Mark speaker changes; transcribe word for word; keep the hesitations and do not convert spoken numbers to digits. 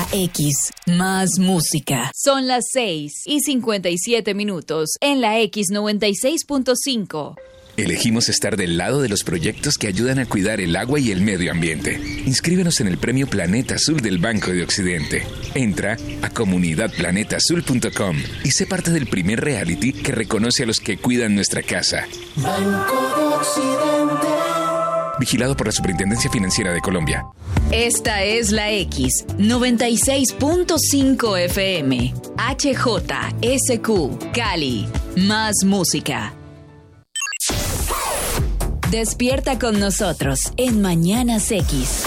Speaker 1: La X, más música.
Speaker 2: Son las seis y cincuenta y siete minutos en la X noventa y seis punto cinco.
Speaker 3: Elegimos estar del lado de los proyectos que ayudan a cuidar el agua y el medio ambiente. Inscríbenos en el Premio Planeta Azul del Banco de Occidente. Entra a comunidad planeta azul punto com y sé parte del primer reality que reconoce a los que cuidan nuestra casa.
Speaker 4: Banco de Occidente.
Speaker 3: Vigilado por la Superintendencia Financiera de Colombia.
Speaker 2: Esta es la X noventa y seis punto cinco F M. H J S Q, Cali. Más música. Despierta con nosotros en Mañanas X.